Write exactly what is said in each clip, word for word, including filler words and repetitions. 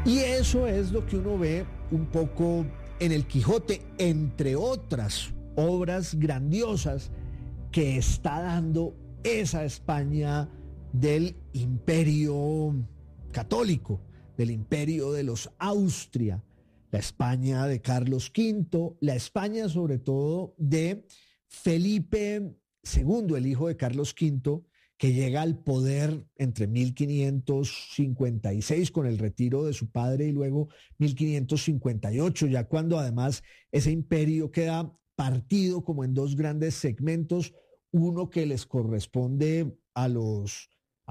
Y eso es lo que uno ve un poco en el Quijote, entre otras obras grandiosas que está dando esa España del Imperio Católico, del Imperio de los Austria, la España de Carlos quinto, la España sobre todo de Felipe segundo, el hijo de Carlos quinto, que llega al poder entre mil quinientos cincuenta y seis con el retiro de su padre y luego mil quinientos cincuenta y ocho, ya cuando además ese imperio queda partido como en dos grandes segmentos, uno que les corresponde a los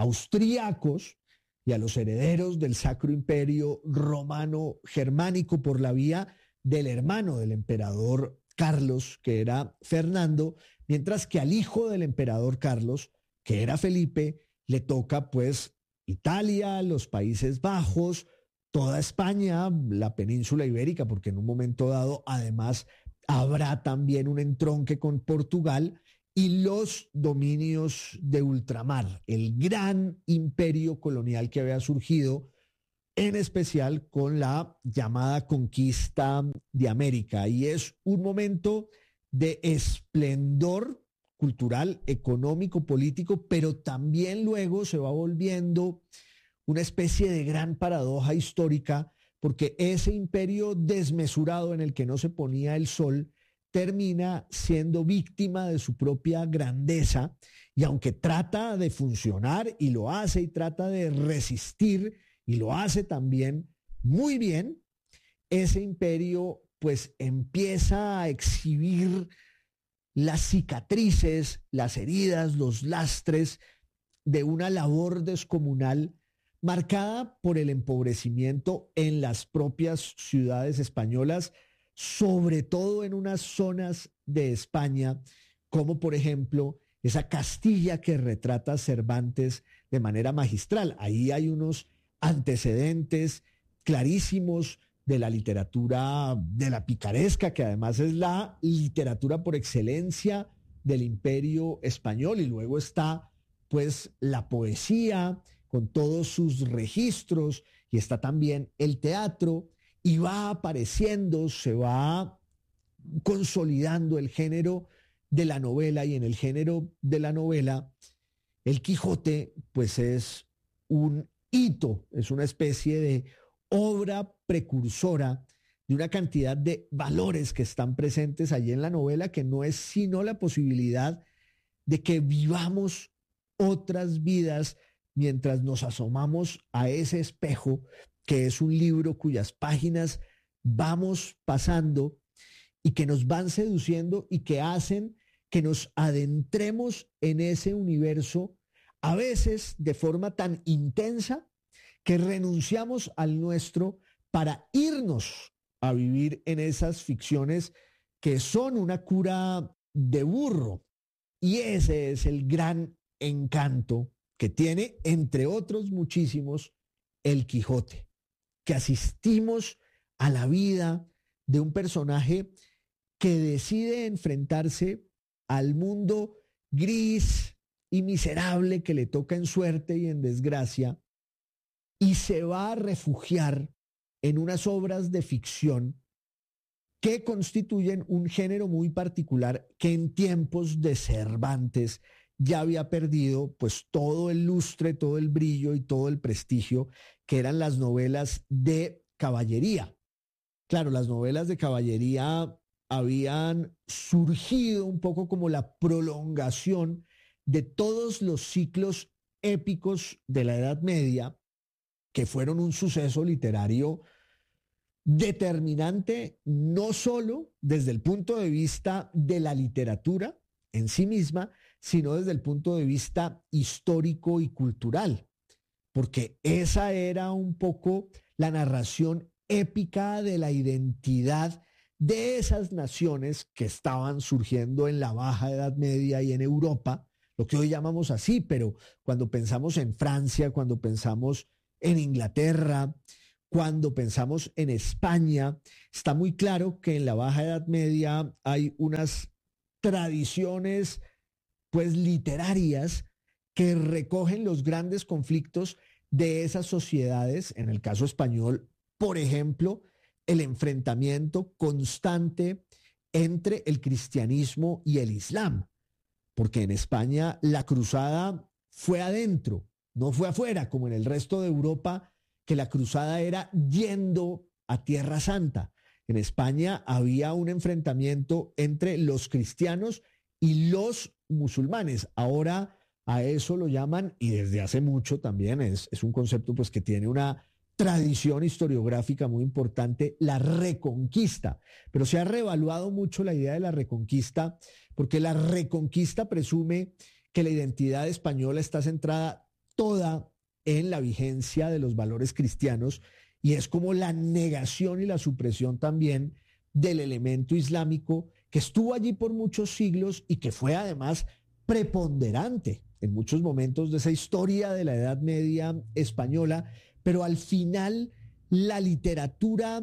austríacos y a los herederos del Sacro Imperio Romano Germánico por la vía del hermano del emperador Carlos, que era Fernando, mientras que al hijo del emperador Carlos, que era Felipe, le toca pues Italia, los Países Bajos, toda España, la península ibérica, porque en un momento dado además habrá también un entronque con Portugal y los dominios de ultramar, el gran imperio colonial que había surgido, en especial con la llamada conquista de América. Y es un momento de esplendor cultural, económico, político, pero también luego se va volviendo una especie de gran paradoja histórica, porque ese imperio desmesurado en el que no se ponía el sol termina siendo víctima de su propia grandeza, y aunque trata de funcionar y lo hace y trata de resistir y lo hace también muy bien, ese imperio pues empieza a exhibir las cicatrices, las heridas, los lastres de una labor descomunal marcada por el empobrecimiento en las propias ciudades españolas, sobre todo en unas zonas de España, como por ejemplo esa Castilla que retrata Cervantes de manera magistral. Ahí hay unos antecedentes clarísimos de la literatura de la picaresca, que además es la literatura por excelencia del Imperio Español, y luego está pues la poesía con todos sus registros, y está también el teatro, y va apareciendo, se va consolidando el género de la novela, y en el género de la novela el Quijote pues es un hito, es una especie de obra precursora de una cantidad de valores que están presentes allí en la novela, que no es sino la posibilidad de que vivamos otras vidas mientras nos asomamos a ese espejo, que es un libro cuyas páginas vamos pasando y que nos van seduciendo y que hacen que nos adentremos en ese universo, a veces de forma tan intensa que renunciamos al nuestro para irnos a vivir en esas ficciones que son una cura de burro. Y ese es el gran encanto que tiene, entre otros muchísimos, el Quijote, que asistimos a la vida de un personaje que decide enfrentarse al mundo gris y miserable que le toca en suerte y en desgracia, y se va a refugiar en unas obras de ficción que constituyen un género muy particular que en tiempos de Cervantes ya había perdido pues todo el lustre, todo el brillo y todo el prestigio, que eran las novelas de caballería. Claro, las novelas de caballería habían surgido un poco como la prolongación de todos los ciclos épicos de la Edad Media, que fueron un suceso literario determinante, no solo desde el punto de vista de la literatura en sí misma, sino desde el punto de vista histórico y cultural, porque esa era un poco la narración épica de la identidad de esas naciones que estaban surgiendo en la Baja Edad Media y en Europa, lo que hoy llamamos así, pero cuando pensamos en Francia, cuando pensamos en Inglaterra, cuando pensamos en España, está muy claro que en la Baja Edad Media hay unas tradiciones pues literarias que recogen los grandes conflictos de esas sociedades, en el caso español, por ejemplo, el enfrentamiento constante entre el cristianismo y el islam, porque en España la cruzada fue adentro, no fue afuera, como en el resto de Europa, que la cruzada era yendo a Tierra Santa. En España había un enfrentamiento entre los cristianos y los musulmanes. Ahora a eso lo llaman, y desde hace mucho también, es, es un concepto pues que tiene una tradición historiográfica muy importante, la reconquista. Pero se ha reevaluado mucho la idea de la reconquista, porque la reconquista presume que la identidad española está centrada toda en la vigencia de los valores cristianos, y es como la negación y la supresión también del elemento islámico que estuvo allí por muchos siglos y que fue además preponderante en muchos momentos de esa historia de la Edad Media española. Pero al final la literatura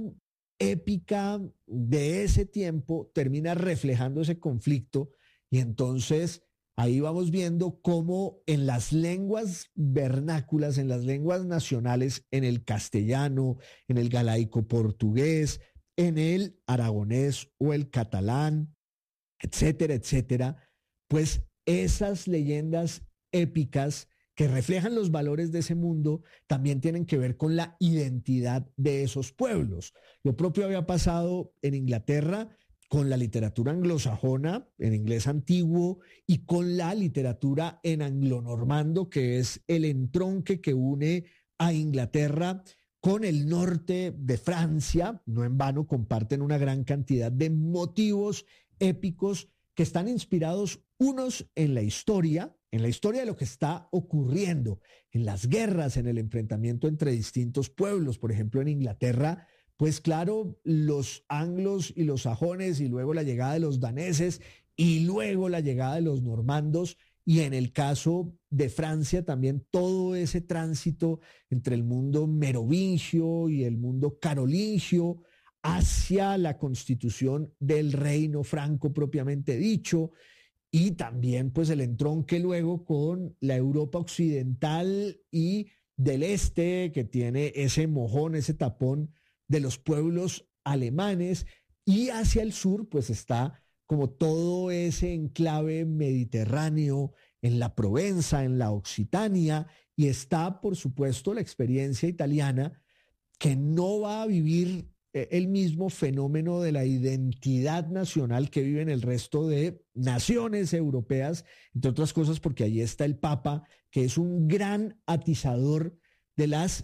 épica de ese tiempo termina reflejando ese conflicto, y entonces ahí vamos viendo cómo en las lenguas vernáculas, en las lenguas nacionales, en el castellano, en el galaico portugués, en el aragonés o el catalán, etcétera, etcétera, pues esas leyendas épicas que reflejan los valores de ese mundo también tienen que ver con la identidad de esos pueblos. Lo propio había pasado en Inglaterra con la literatura anglosajona, en inglés antiguo, y con la literatura en anglonormando, que es el entronque que une a Inglaterra con el norte de Francia. No en vano comparten una gran cantidad de motivos épicos que están inspirados unos en la historia, en la historia de lo que está ocurriendo, en las guerras, en el enfrentamiento entre distintos pueblos. Por ejemplo, en Inglaterra, pues claro, los anglos y los sajones, y luego la llegada de los daneses, y luego la llegada de los normandos, y en el caso de Francia también todo ese tránsito entre el mundo merovingio y el mundo carolingio hacia la constitución del reino franco propiamente dicho, y también pues el entronque luego con la Europa occidental y del este, que tiene ese mojón, ese tapón de los pueblos alemanes, y hacia el sur pues está como todo ese enclave mediterráneo en la Provenza, en la Occitania, y está por supuesto la experiencia italiana, que no va a vivir el mismo fenómeno de la identidad nacional que viven el resto de naciones europeas, entre otras cosas porque allí está el Papa, que es un gran atizador de las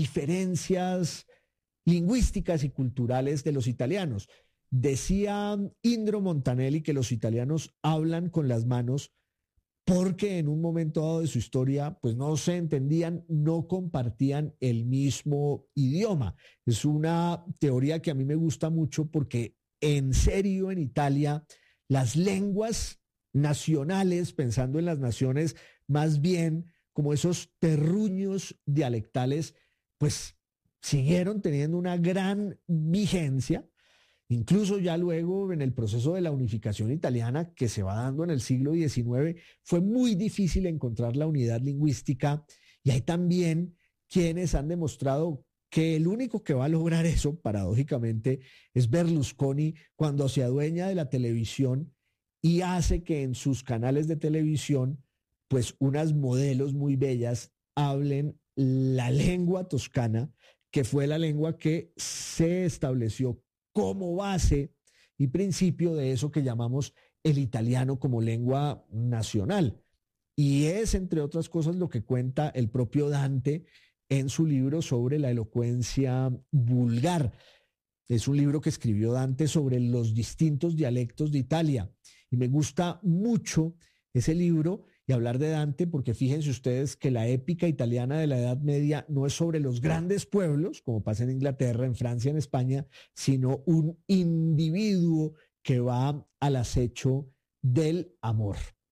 diferencias lingüísticas y culturales de los italianos. Decía Indro Montanelli que los italianos hablan con las manos porque en un momento dado de su historia pues no se entendían, no compartían el mismo idioma. Es una teoría que a mí me gusta mucho, porque en serio en Italia las lenguas nacionales, pensando en las naciones más bien como esos terruños dialectales, pues siguieron teniendo una gran vigencia. Incluso ya luego en el proceso de la unificación italiana que se va dando en el siglo diecinueve, fue muy difícil encontrar la unidad lingüística, y hay también quienes han demostrado que el único que va a lograr eso, paradójicamente, es Berlusconi, cuando se adueña de la televisión y hace que en sus canales de televisión, pues unas modelos muy bellas hablen la lengua toscana, que fue la lengua que se estableció como base y principio de eso que llamamos el italiano como lengua nacional. Y es, entre otras cosas, lo que cuenta el propio Dante en su libro sobre la elocuencia vulgar. Es un libro que escribió Dante sobre los distintos dialectos de Italia. Y me gusta mucho ese libro y hablar de Dante, porque fíjense ustedes que la épica italiana de la Edad Media no es sobre los grandes pueblos, como pasa en Inglaterra, en Francia, en España, sino un individuo que va al acecho del amor.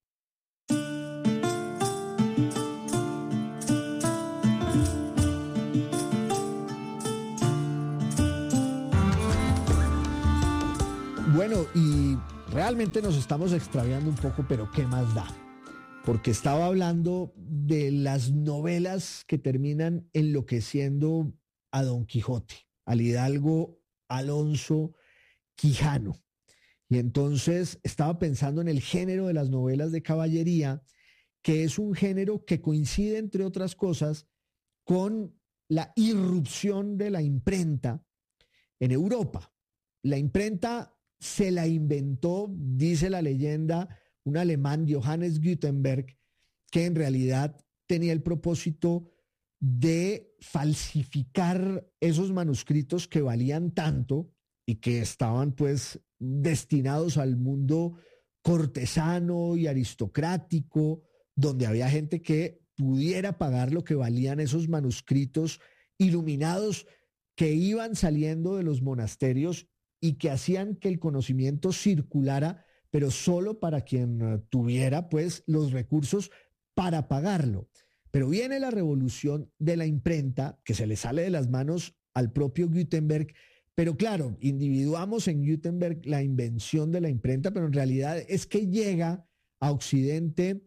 Bueno, y realmente nos estamos extraviando un poco, pero ¿qué más da? Porque estaba hablando de las novelas que terminan enloqueciendo a Don Quijote. al hidalgo Alonso Quijano. Y entonces estaba pensando en el género de las novelas de caballería, que es un género que coincide, entre otras cosas, con la irrupción de la imprenta en Europa. La imprenta se la inventó, dice la leyenda, un alemán, Johannes Gutenberg, que en realidad tenía el propósito de falsificar esos manuscritos que valían tanto y que estaban pues destinados al mundo cortesano y aristocrático, donde había gente que pudiera pagar lo que valían esos manuscritos iluminados que iban saliendo de los monasterios y que hacían que el conocimiento circulara, pero solo para quien tuviera pues los recursos para pagarlo. Pero viene la revolución de la imprenta, que se le sale de las manos al propio Gutenberg, pero claro, individuamos en Gutenberg la invención de la imprenta, pero en realidad es que llega a Occidente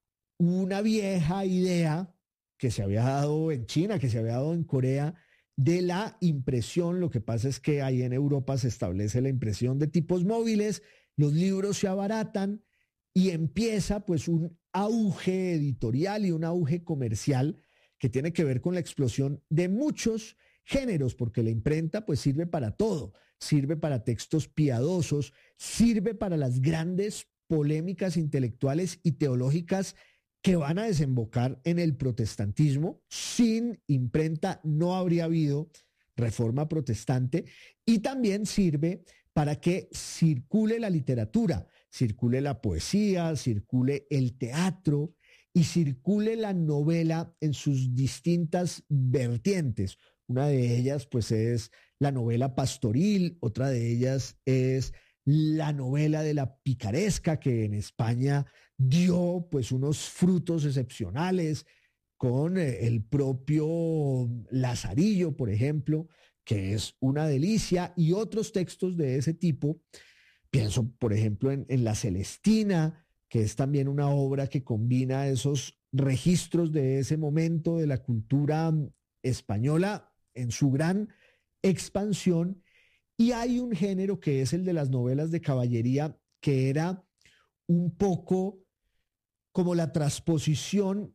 una vieja idea que se había dado en China, que se había dado en Corea, de la impresión. Lo que pasa es que ahí en Europa se establece la impresión de tipos móviles, los libros se abaratan y empieza pues un auge editorial y un auge comercial que tiene que ver con la explosión de muchos géneros, porque la imprenta pues sirve para todo, sirve para textos piadosos, sirve para las grandes polémicas intelectuales y teológicas que van a desembocar en el protestantismo. Sin imprenta no habría habido reforma protestante, y también sirve para que circule la literatura, circule la poesía, circule el teatro y circule la novela en sus distintas vertientes. Una de ellas pues es la novela pastoril, otra de ellas es la novela de la picaresca, que en España dio pues unos frutos excepcionales con el propio Lazarillo, por ejemplo, que es una delicia, y otros textos de ese tipo. Pienso, por ejemplo, en, en La Celestina, que es también una obra que combina esos registros de ese momento de la cultura española en su gran expansión. Y hay un género que es el de las novelas de caballería, que era un poco como la transposición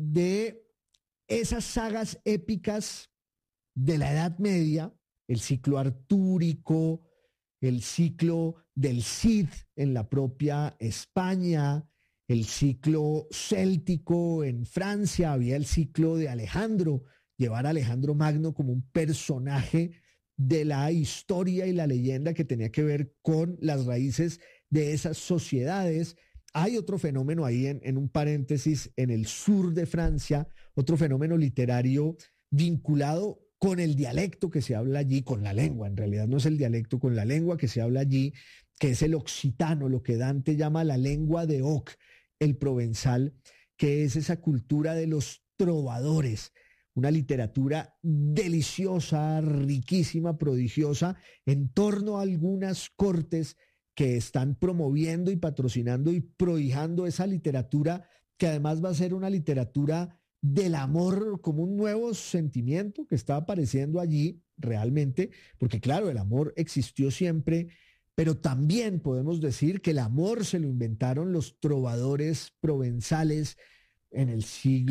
de esas sagas épicas de la Edad Media, el ciclo artúrico, el ciclo del Cid en la propia España, el ciclo céltico en Francia, había el ciclo de Alejandro, llevar a Alejandro Magno como un personaje de la historia y la leyenda que tenía que ver con las raíces de esas sociedades. Hay otro fenómeno ahí en, en un paréntesis, en el sur de Francia, otro fenómeno literario vinculado con el dialecto que se habla allí, con la lengua, en realidad no es el dialecto, con la lengua que se habla allí, que es el occitano, lo que Dante llama la lengua de Oc, el provenzal, que es esa cultura de los trovadores, una literatura deliciosa, riquísima, prodigiosa, en torno a algunas cortes que están promoviendo y patrocinando y prohijando esa literatura, que además va a ser una literatura del amor como un nuevo sentimiento que está apareciendo allí realmente, porque claro, el amor existió siempre, pero también podemos decir que el amor se lo inventaron los trovadores provenzales en el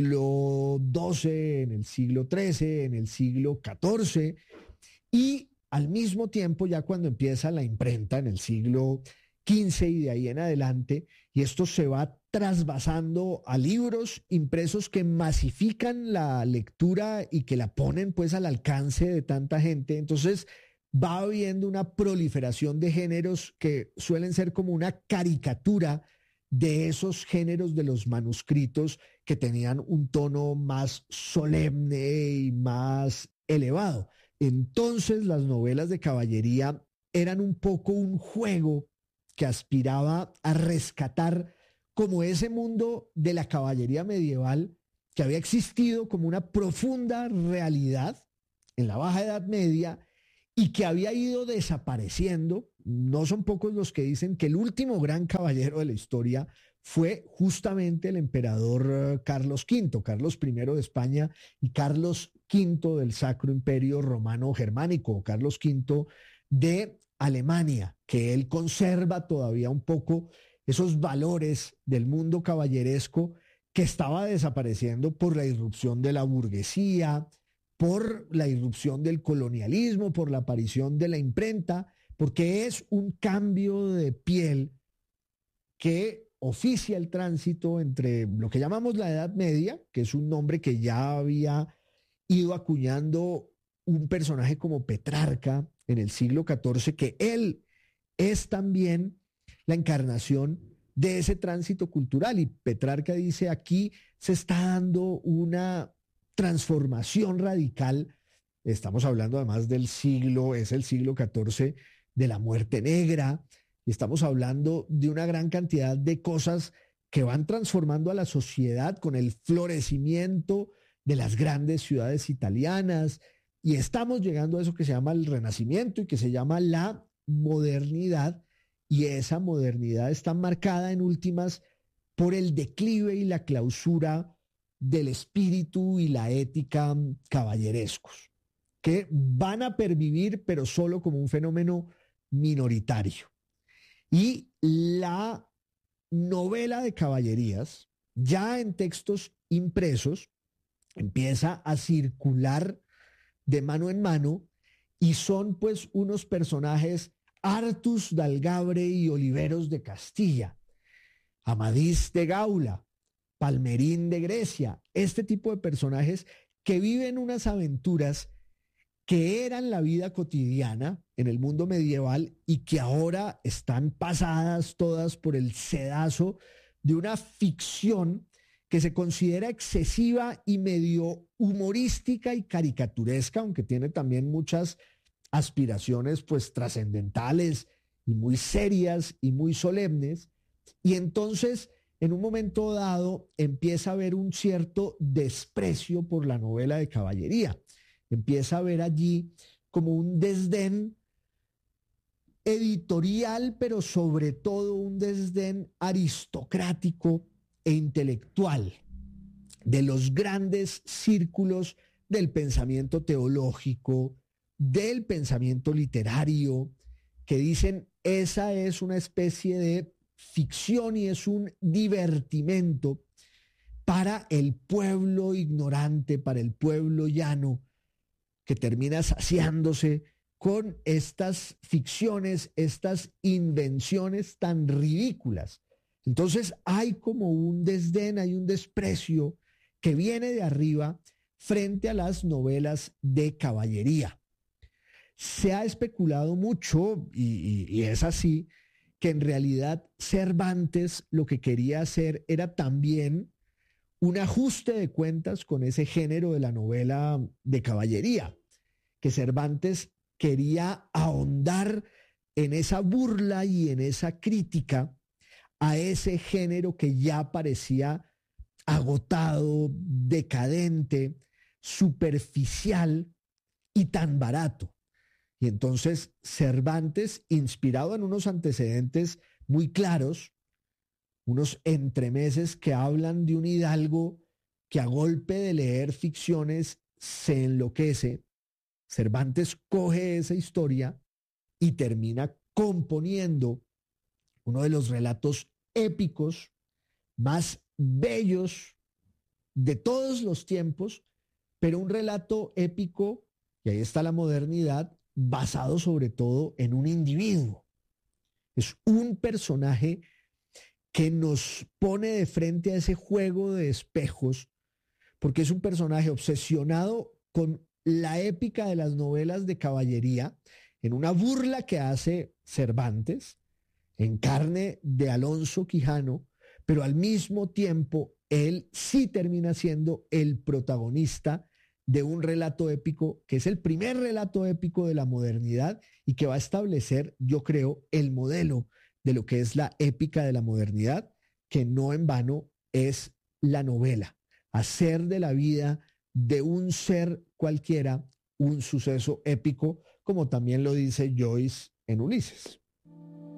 siglo doce, en el siglo trece, en el siglo catorce, y al mismo tiempo ya cuando empieza la imprenta en el siglo quince y de ahí en adelante, y esto se va trasvasando a libros impresos que masifican la lectura y que la ponen pues al alcance de tanta gente. Entonces va habiendo una proliferación de géneros que suelen ser como una caricatura de esos géneros de los manuscritos que tenían un tono más solemne y más elevado. Entonces las novelas de caballería eran un poco un juego que aspiraba a rescatar como ese mundo de la caballería medieval que había existido como una profunda realidad en la Baja Edad Media y que había ido desapareciendo. No son pocos los que dicen que el último gran caballero de la historia fue justamente el emperador Carlos quinto, Carlos primero de España y Carlos quinto del Sacro Imperio Romano Germánico, o Carlos quinto de Alemania, que él conserva todavía un poco esos valores del mundo caballeresco que estaba desapareciendo por la irrupción de la burguesía, por la irrupción del colonialismo, por la aparición de la imprenta, porque es un cambio de piel que oficia el tránsito entre lo que llamamos la Edad Media, que es un nombre que ya había ido acuñando un personaje como Petrarca en el siglo catorce, que él es también la encarnación de ese tránsito cultural. Y Petrarca dice, aquí se está dando una transformación radical. Estamos hablando además del siglo, es el siglo catorce de la muerte negra, y estamos hablando de una gran cantidad de cosas que van transformando a la sociedad con el florecimiento de las grandes ciudades italianas, y estamos llegando a eso que se llama el Renacimiento y que se llama la modernidad, y esa modernidad está marcada en últimas por el declive y la clausura del espíritu y la ética caballerescos, que van a pervivir, pero solo como un fenómeno minoritario. Y la novela de caballerías, ya en textos impresos, empieza a circular de mano en mano, y son pues unos personajes Artus d'Algabre y Oliveros de Castilla, Amadís de Gaula, Palmerín de Grecia, este tipo de personajes que viven unas aventuras que eran la vida cotidiana en el mundo medieval y que ahora están pasadas todas por el sedazo de una ficción que se considera excesiva y medio humorística y caricaturesca, aunque tiene también muchas aspiraciones pues trascendentales y muy serias y muy solemnes. Y entonces, en un momento dado, empieza a haber un cierto desprecio por la novela de caballería. Empieza a haber allí como un desdén editorial, pero sobre todo un desdén aristocrático e intelectual de los grandes círculos del pensamiento teológico, del pensamiento literario, que dicen esa es una especie de ficción y es un divertimento para el pueblo ignorante, para el pueblo llano, que termina saciándose con estas ficciones, estas invenciones tan ridículas. Entonces hay como un desdén, hay un desprecio que viene de arriba frente a las novelas de caballería. Se ha especulado mucho, y, y, y es así, que en realidad Cervantes lo que quería hacer era también un ajuste de cuentas con ese género de la novela de caballería, que Cervantes quería ahondar en esa burla y en esa crítica a ese género que ya parecía agotado, decadente, superficial y tan barato. Y entonces Cervantes, inspirado en unos antecedentes muy claros, unos entremeses que hablan de un hidalgo que a golpe de leer ficciones se enloquece, Cervantes coge esa historia y termina componiendo uno de los relatos épicos más bellos de todos los tiempos, pero un relato épico, y ahí está la modernidad, basado sobre todo en un individuo. Es un personaje que nos pone de frente a ese juego de espejos, porque es un personaje obsesionado con la épica de las novelas de caballería, en una burla que hace Cervantes, en carne de Alonso Quijano, pero al mismo tiempo él sí termina siendo el protagonista de un relato épico, que es el primer relato épico de la modernidad y que va a establecer, yo creo, el modelo de lo que es la épica de la modernidad, que no en vano es la novela, hacer de la vida de un ser cualquiera un suceso épico, como también lo dice Joyce en Ulises.